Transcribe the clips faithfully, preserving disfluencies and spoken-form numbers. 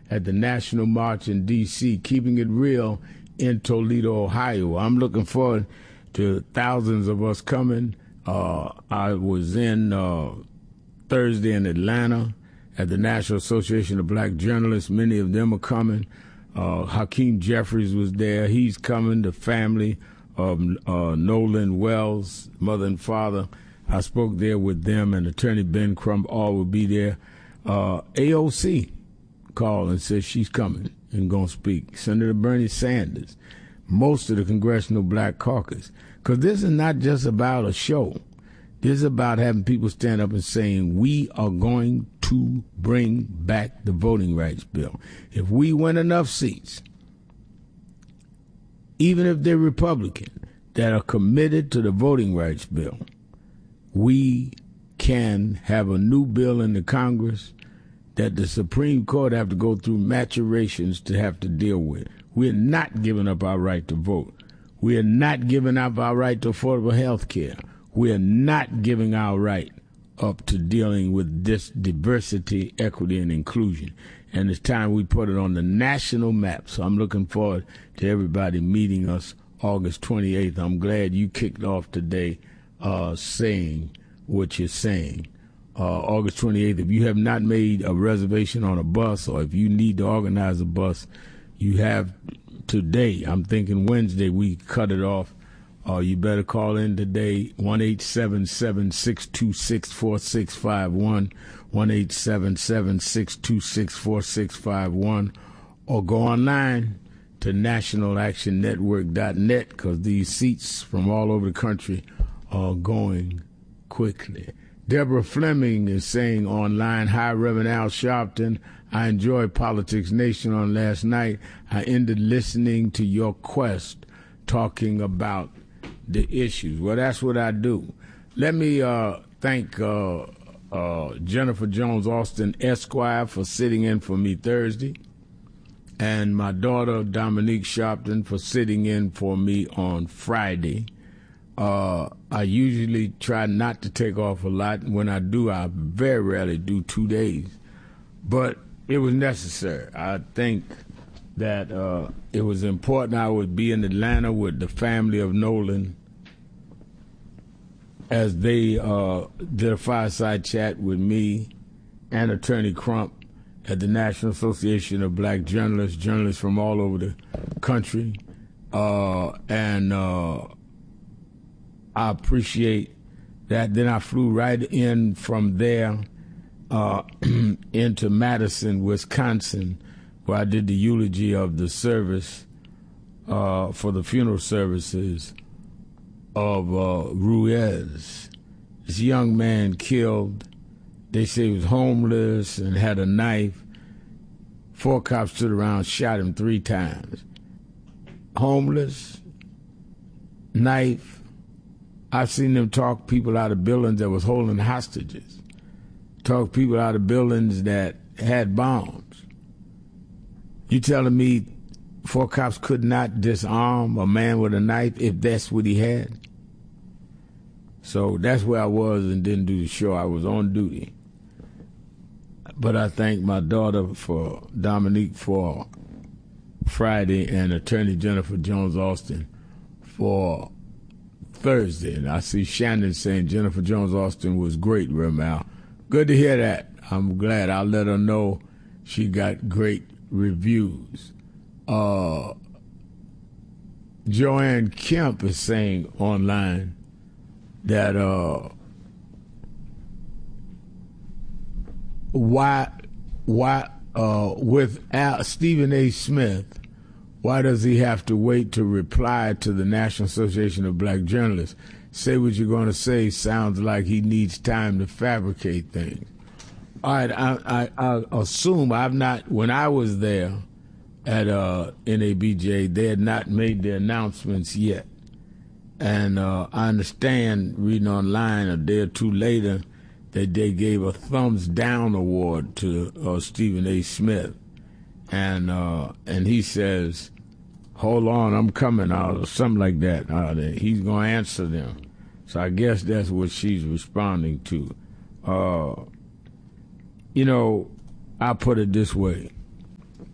at the National March in D C, Keeping It Real in Toledo, Ohio. I'm looking forward to thousands of us coming. Uh, I was in uh, Thursday in Atlanta at the National Association of Black Journalists. Many of them are coming. Uh, Hakeem Jeffries was there. He's coming. The family of uh, Nolan Wells, mother and father. I spoke there with them, and Attorney Ben Crump all will be there. Uh, A O C called and said she's coming and going to speak. Senator Bernie Sanders, most of the Congressional Black Caucus. Because this is not just about a show. This is about having people stand up and saying, we are going to bring back the voting rights bill. If we win enough seats, even if they're Republican, that are committed to the voting rights bill, we can have a new bill in the Congress that the Supreme Court have to go through maturations to have to deal with. We're not giving up our right to vote. We are not giving up our right to affordable health care. We are not giving our right up to dealing with this diversity, equity, and inclusion. And it's time we put it on the national map. So I'm looking forward to everybody meeting us August twenty-eighth. I'm glad you kicked off today uh, saying what you're saying. Uh, August twenty-eighth, if you have not made a reservation on a bus, or if you need to organize a bus, you have today. I'm thinking Wednesday we cut it off. Uh, you better call in today, one eight seven seven, six two six, four six five one, one eight seven seven, six two six, four six five one, or go online to national action network dot net, because these seats from all over the country are going quickly. Deborah Fleming is saying online, hi, Reverend Al Sharpton. I enjoyed Politics Nation on last night. I ended listening to your quest talking about the issues. Well, that's what I do. Let me uh, thank uh, uh, Jennifer Jones Austin, Esquire, for sitting in for me Thursday, and my daughter, Dominique Sharpton, for sitting in for me on Friday. Uh, I usually try not to take off a lot. When I do, I very rarely do two days. But it was necessary. I think that uh, it was important I would be in Atlanta with the family of Nolan as they uh, did a fireside chat with me and Attorney Crump at the National Association of Black Journalists, journalists from all over the country. Uh, and uh, I appreciate that. Then I flew right in from there uh, into Madison, Wisconsin, where I did the eulogy of the service uh, for the funeral services of uh, Ruiz. This young man killed. They say he was homeless and had a knife. Four cops stood around, shot him three times. Homeless, knife. I've seen them talk people out of buildings that was holding hostages. Talk people out of buildings that had bombs. You telling me four cops could not disarm a man with a knife if that's what he had? So that's where I was and didn't do the show. I was on duty. But I thank my daughter, for Dominique, for Friday, and Attorney Jennifer Jones Austin for Thursday. And I see Shannon saying Jennifer Jones Austin was great, Remal. Good to hear that. I'm glad. I'll let her know she got great reviews. Uh, Joanne Kemp is saying online that uh, why why uh, with Al, Stephen A. Smith, why does he have to wait to reply to the National Association of Black Journalists? Say what you're going to say. Sounds like he needs time to fabricate things. All right, I, I, I assume I've not, when I was there at uh, N A B J, they had not made the announcements yet. And uh, I understand, reading online a day or two later, that they gave a thumbs down award to uh, Stephen A. Smith. And uh, and he says, hold on, I'm coming out, or something like that. Uh, he's going to answer them. So I guess that's what she's responding to. Uh, you know, I put it this way.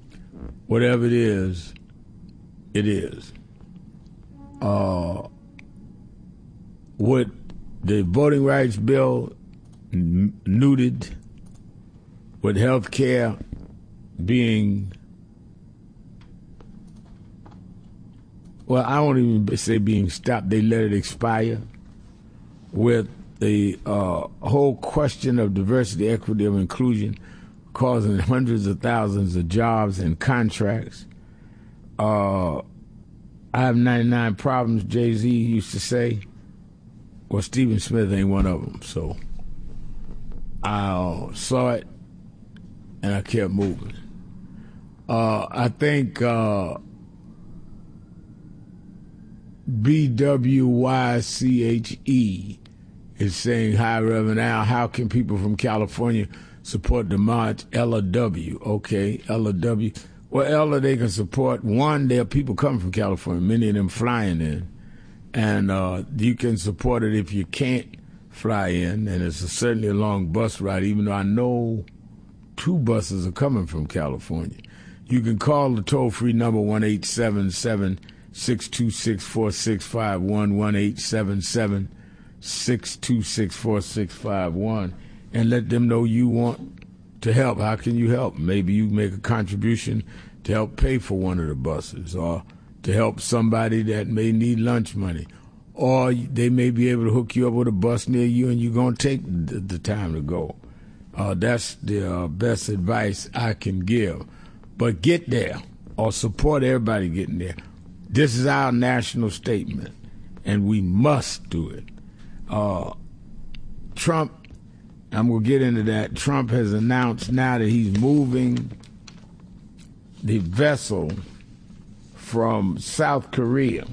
whatever it is, it is. Uh, what the voting rights bill n- noted, with health care being, well, I won't even say being stopped, they let it expire, with the uh, whole question of diversity, equity, and inclusion causing hundreds of thousands of jobs and contracts. Uh, I have ninety-nine problems, Jay-Z used to say. Well, Stephen Smith ain't one of them, so I uh, saw it and I kept moving. Uh, I think uh, B W Y C H E is saying, hi, Reverend Al, how can people from California support the march? Ella W. Okay, Ella W. Well, Ella, they can support, one, there are people coming from California, many of them flying in. And uh, you can support it if you can't fly in. And it's a, certainly a long bus ride, even though I know two buses are coming from California. You can call the toll-free number one eight seven seven, six two six, four six five one, one eight seven seven, six two six, four six five one, and let them know you want to help. How can you help? Maybe you make a contribution to help pay for one of the buses, or to help somebody that may need lunch money, or they may be able to hook you up with a bus near you and you're going to take the, the time to go. Uh, that's the uh, best advice I can give. But get there, or support everybody getting there. This is our national statement, and we must do it. Uh, Trump, I'm going to get into that. Trump has announced now that he's moving the vessel from South Korea,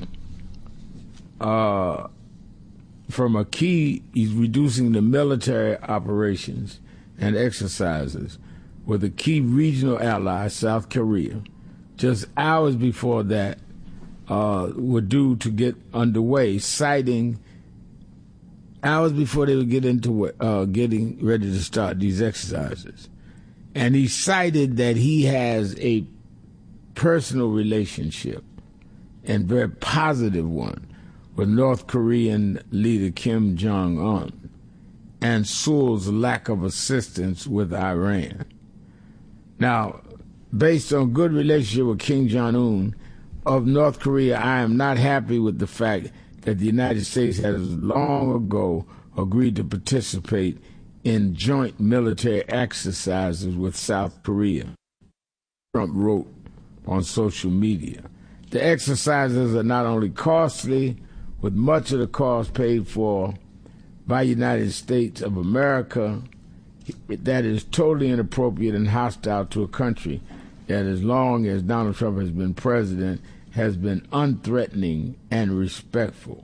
uh, from a key, he's reducing the military operations and exercises with a key regional ally, South Korea. Just hours before that, uh, were due to get underway, citing hours before they would get into uh, getting ready to start these exercises. And he cited that he has a personal relationship, and very positive one, with North Korean leader Kim Jong-un, and Seoul's lack of assistance with Iran. Now, based on good relationship with Kim Jong-un of North Korea, I am not happy with the fact that the United States has long ago agreed to participate in joint military exercises with South Korea, Trump wrote on social media. The exercises are not only costly, with much of the cost paid for by the United States of America, that is totally inappropriate and hostile to a country that, as long as Donald Trump has been president, has been unthreatening and respectful.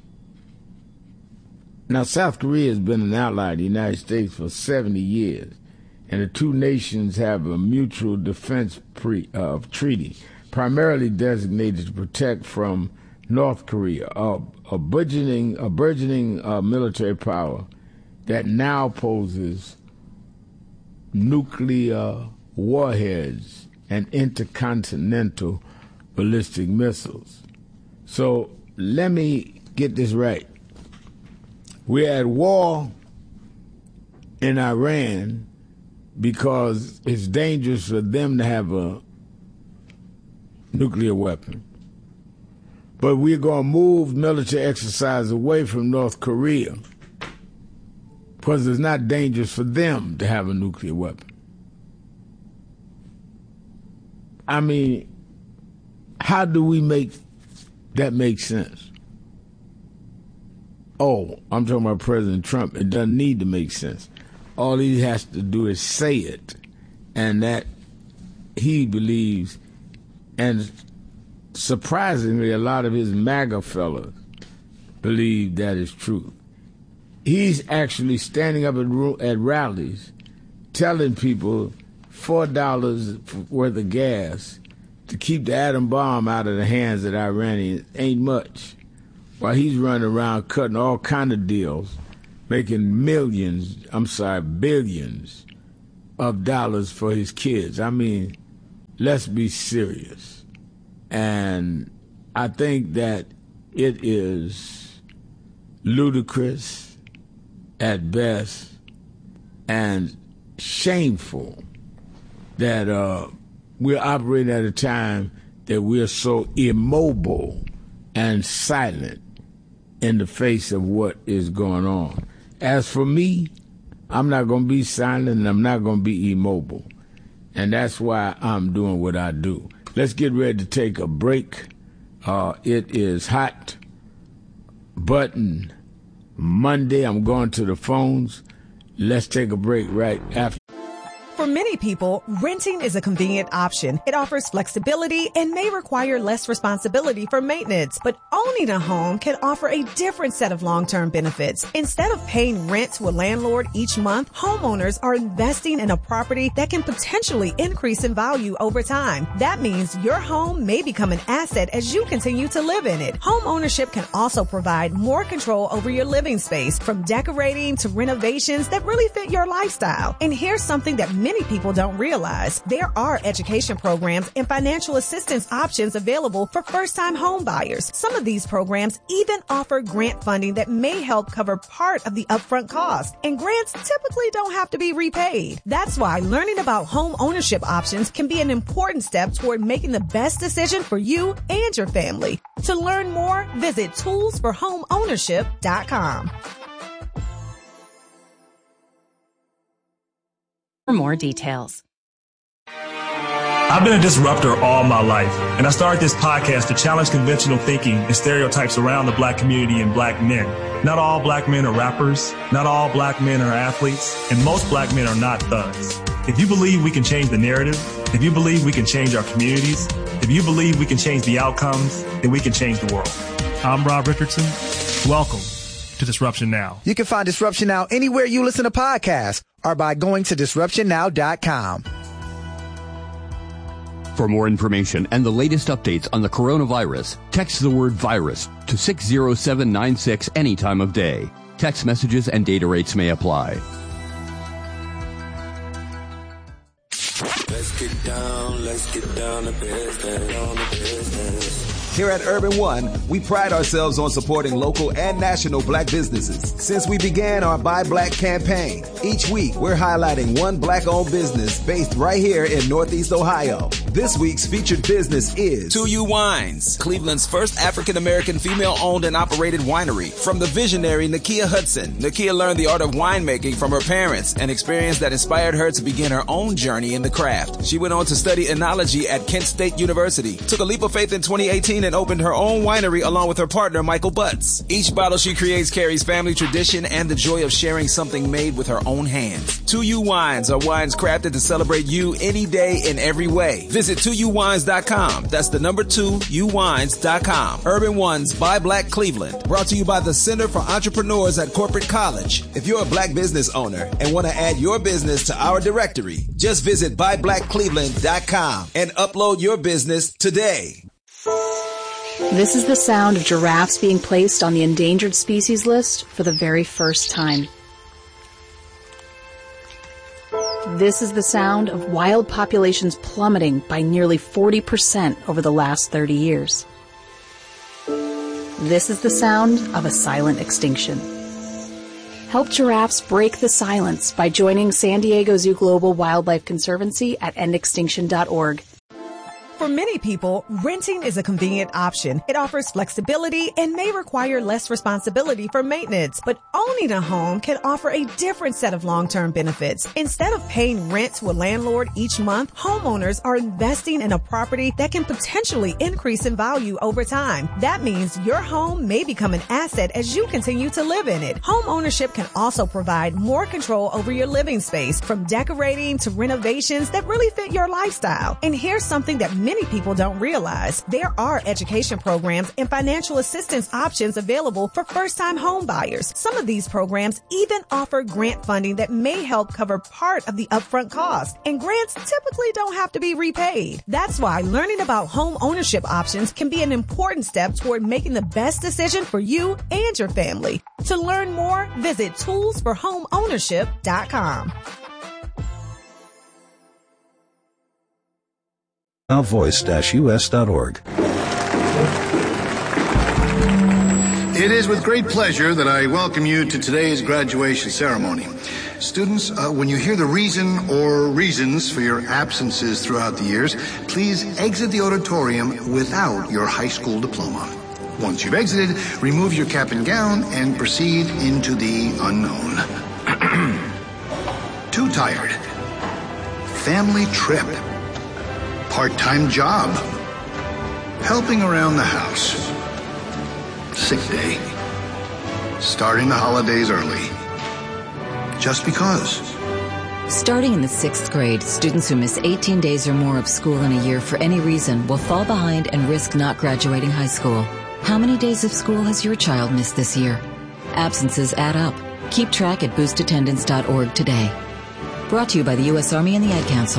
Now, South Korea has been an ally of the United States for seventy years, and the two nations have a mutual defense pre, uh, treaty, primarily designated to protect from North Korea, a, a burgeoning, a burgeoning uh, military power that now poses nuclear warheads and intercontinental ballistic missiles. So let me get this right. We're at war in Iran because it's dangerous for them to have a nuclear weapon. But we're going to move military exercise away from North Korea because it's not dangerous for them to have a nuclear weapon. I mean, how do we make that make sense? Oh, I'm talking about President Trump. It doesn't need to make sense. All he has to do is say it, and that he believes, and surprisingly, a lot of his MAGA fellows believe that is true. He's actually standing up at, at rallies telling people four dollars worth of gas to keep the atom bomb out of the hands of the Iranians ain't much, while he's running around cutting all kind of deals, making millions, I'm sorry, billions of dollars for his kids. I mean, let's be serious. And I think that it is ludicrous at best and shameful that uh, we're operating at a time that we're so immobile and silent in the face of what is going on. As for me, I'm not going to be silent and I'm not going to be immobile. And that's why I'm doing what I do. Let's get ready to take a break. Uh, it is Hot Button Monday. I'm going to the phones. Let's take a break right after. For many people, renting is a convenient option. It offers flexibility and may require less responsibility for maintenance. But owning a home can offer a different set of long-term benefits. Instead of paying rent to a landlord each month, homeowners are investing in a property that can potentially increase in value over time. That means your home may become an asset as you continue to live in it. Home ownership can also provide more control over your living space, from decorating to renovations that really fit your lifestyle. And here's something that many people don't realize. There are education programs and financial assistance options available for first-time home buyers. Some of these programs even offer grant funding that may help cover part of the upfront cost. And grants typically don't have to be repaid. That's why learning about home ownership options can be an important step toward making the best decision for you and your family. To learn more, visit tools for home ownership dot com. For more details. I've been a disruptor all my life, and I started this podcast to challenge conventional thinking and stereotypes around the black community and black men. Not all black men are rappers, not all black men are athletes, and most black men are not thugs. If you believe we can change the narrative, if you believe we can change our communities, if you believe we can change the outcomes, then we can change the world. I'm Rob Richardson. Welcome to Disruption Now. You can find Disruption Now anywhere you listen to podcasts or by going to disruption now dot com. For more information and the latest updates on the coronavirus, text the word virus to six zero seven nine six any time of day. Text messages and data rates may apply. Let's get down, let's get down to business, down to business. Here at Urban One, we pride ourselves on supporting local and national black businesses. Since we began our Buy Black campaign, each week we're highlighting one black-owned business based right here in Northeast Ohio. This week's featured business is two U Wines, Cleveland's first African-American female-owned and operated winery. From the visionary Nakia Hudson, Nakia learned the art of winemaking from her parents, an experience that inspired her to begin her own journey in the craft. She went on to study enology at Kent State University, took a leap of faith in twenty eighteen and opened her own winery along with her partner, Michael Butts. Each bottle she creates carries family tradition and the joy of sharing something made with her own hands. two U Wines are wines crafted to celebrate you any day in every way. Visit two U wines dot com. That's the number two, U wines dot com. Urban One's Buy Black Cleveland. Brought to you by the Center for Entrepreneurs at Corporate College. If you're a black business owner and want to add your business to our directory, just visit buy black cleveland dot com and upload your business today. This is the sound of giraffes being placed on the endangered species list for the very first time. This is the sound of wild populations plummeting by nearly forty percent over the last thirty years. This is the sound of a silent extinction. Help giraffes break the silence by joining San Diego Zoo Global Wildlife Conservancy at end extinction dot org. For many people, renting is a convenient option. It offers flexibility and may require less responsibility for maintenance. But owning a home can offer a different set of long-term benefits. Instead of paying rent to a landlord each month, homeowners are investing in a property that can potentially increase in value over time. That means your home may become an asset as you continue to live in it. Home ownership can also provide more control over your living space, from decorating to renovations that really fit your lifestyle. And here's something that many people don't realize. There are education programs and financial assistance options available for first-time home buyers. Some of these programs even offer grant funding that may help cover part of the upfront cost. And grants typically don't have to be repaid. That's why learning about home ownership options can be an important step toward making the best decision for you and your family. To learn more, visit tools for home ownership dot com. voice dash u s dot org. It is with great pleasure that I welcome you to today's graduation ceremony. Students, uh, when you hear the reason or reasons for your absences throughout the years, please exit the auditorium without your high school diploma. Once you've exited, remove your cap and gown and proceed into the unknown. Too tired. Family trip. Part-time job. Helping around the house. Sick day. Starting the holidays early. Just because. Starting in the sixth grade, students who miss eighteen days or more of school in a year for any reason will fall behind and risk not graduating high school. How many days of school has your child missed this year? Absences add up. Keep track at boost attendance dot org today. Brought to you by the U S Army and the Ad Council.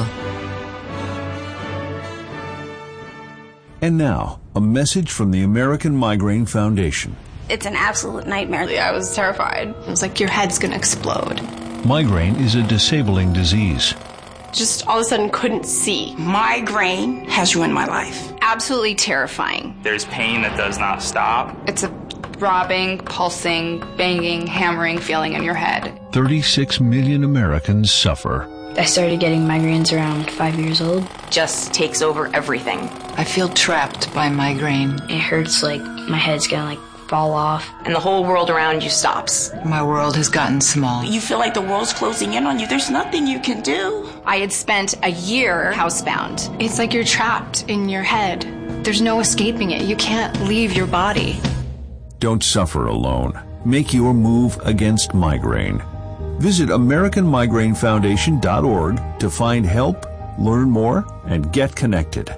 And now, a message from the American Migraine Foundation. It's an absolute nightmare. I was terrified. It was like your head's going to explode. Migraine is a disabling disease. Just all of a sudden couldn't see. Migraine has ruined my life. Absolutely terrifying. There's pain that does not stop. It's a throbbing, pulsing, banging, hammering feeling in your head. thirty-six million Americans suffer. I started getting migraines around five years old. Just takes over everything. I feel trapped by migraine. It hurts like my head's gonna like fall off. And the whole world around you stops. My world has gotten small. You feel like the world's closing in on you. There's nothing you can do. I had spent a year housebound. It's like you're trapped in your head. There's no escaping it. You can't leave your body. Don't suffer alone. Make your move against migraine. Visit American Migraine Foundation dot org to find help, learn more, and get connected.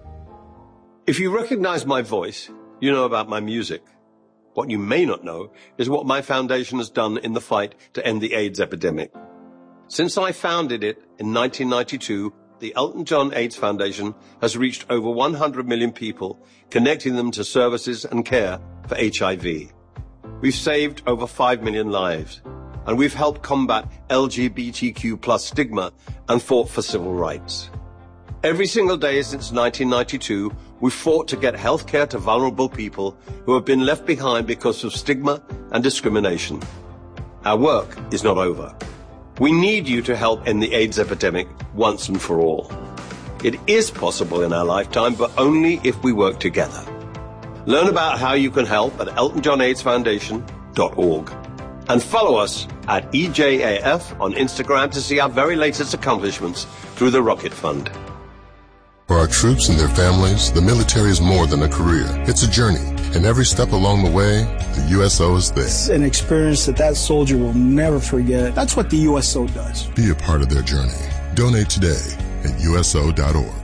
If you recognize my voice, you know about my music. What you may not know is what my foundation has done in the fight to end the AIDS epidemic. Since I founded it in nineteen ninety-two, the Elton John AIDS Foundation has reached over one hundred million people, connecting them to services and care for H I V. We've saved over five million lives, and we've helped combat L G B T Q plus stigma and fought for civil rights. Every single day since nineteen ninety-two, we've fought to get health care to vulnerable people who have been left behind because of stigma and discrimination. Our work is not over. We need you to help end the AIDS epidemic once and for all. It is possible in our lifetime, but only if we work together. Learn about how you can help at elton john aids foundation dot org. And follow us at E J A F on Instagram to see our very latest accomplishments through the Rocket Fund. For our troops and their families, the military is more than a career. It's a journey, and every step along the way, the U S O is there. It's an experience that that soldier will never forget. That's what the U S O does. Be a part of their journey. Donate today at U S O dot org.